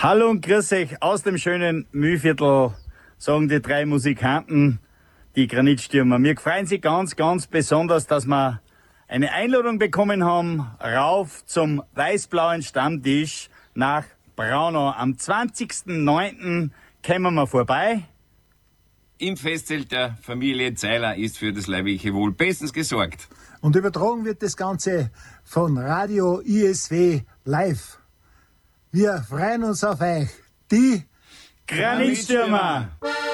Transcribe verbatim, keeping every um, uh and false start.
Hallo und grüß euch aus dem schönen Mühlviertel, sagen die drei Musikanten, die Granitstürmer. Wir freuen sich ganz, ganz besonders, dass wir eine Einladung bekommen haben, rauf zum weiß-blauen Stammtisch nach Braunau. Am zwanzigsten neunten kommen wir vorbei. Im Festzelt der Familie Zeiler ist für das leibliche Wohl bestens gesorgt. Und übertragen wird das Ganze von Radio I S W live. Wir freuen uns auf euch, die Granitstürmer!